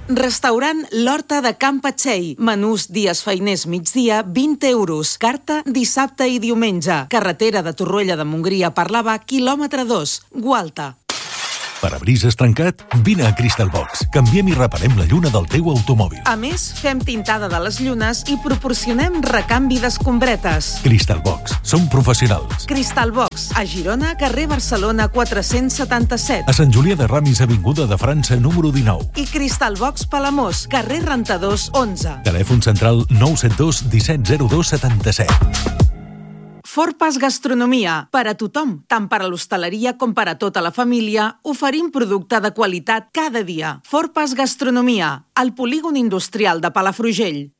Restaurant L'Horta de Can Patxell. Menús dies feiners migdia, 20 euros. Carta dissabte i diumenge. Carretera de Torroella de Montgrí a Parlavà, quilòmetre 2. Gualta. Parabrises trencat? Vine a Crystal Box. Canviem i reparem la lluna del teu automòbil. A més, fem tintada de les llunes i proporcionem recanvi d'escombretes. Crystal Box. Som professionals. Crystal Box, a Girona, carrer Barcelona 477. A Sant Julià de Ramis, avinguda de França, número 19. I Crystal Box Palamós, carrer Rentadors 11. Telèfon central 972 1702 77. Forpas Gastronomia, per a tothom, tant per a l'hostaleria com per a tota la família, oferim producte de qualitat cada dia. Forpas Gastronomia, al polígon industrial de Palafrugell.